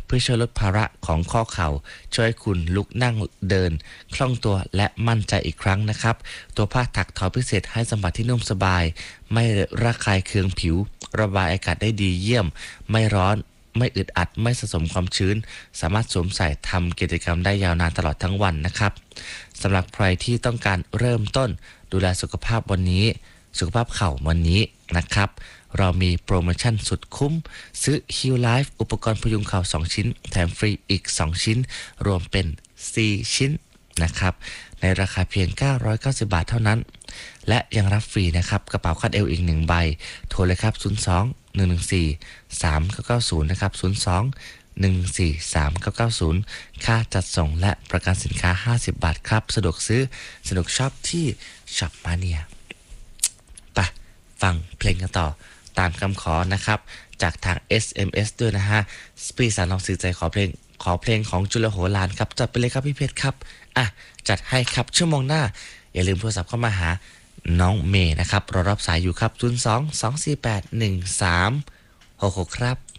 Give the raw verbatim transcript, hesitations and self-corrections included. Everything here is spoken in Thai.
เพื่อช่วยลดภาระของข้อเข่าช่วยให้คุณลุกนั่งเดินคล่องตัวและมั่นใจอีกครั้งนะครับตัวผ้าถักทอพิเศษให้สัมผัสที่นุ่มสบายไม่ระคายเคืองผิวระบายอากาศได้ดีเยี่ยมไม่ร้อนไม่อึดอัดไม่สะสมความชื้นสามารถสวมใส่ทำกิจกรรมได้ยาวนานตลอดทั้งวันนะครับสำหรับใครที่ต้องการเริ่มต้นดูแลสุขภาพวันนี้สุขภาพเข่าวันนี้นะครับเรามีโปรโมชั่นสุดคุ้มซื้อ Heal Life อุปกรณ์พยุงเข่าสองชิ้นแถมฟรีอีกสองชิ้นรวมเป็นสี่ชิ้นนะครับในราคาเพียงเก้าร้อยเก้าสิบบาทเท่านั้นและยังรับฟรีนะครับกระเป๋าคาดเอวอีกหนึ่งใบโทรเลยครับศูนย์ สอง หนึ่ง หนึ่ง สี่ สาม เก้า เก้า ศูนย์นะครับศูนย์ สอง หนึ่ง สี่ สาม เก้า เก้า ศูนย์ค่าจัดส่งและประกันสินค้าห้าสิบบาทครับสะดวกซื้อสะดวกช็อปที่ช็อปมาเนียไปฟังเพลงกันต่อตามคำขอนะครับจากทาง เอส เอ็ม เอส ด้วยนะฮะสปีสารน้องสื่อใจขอเพลงขอเพลงของจุลโหฬารครับจัดไปเลยครับพี่เพชรครับอ่ะจัดให้ครับชั่วโมงหน้าอย่าลืมโทรศัพท์เข้ามาหาน้องเมย์นะครับรอรับสายอยู่ครับศูนย์ สอง สอง สี่ แปด หนึ่ง สาม หก หกครับ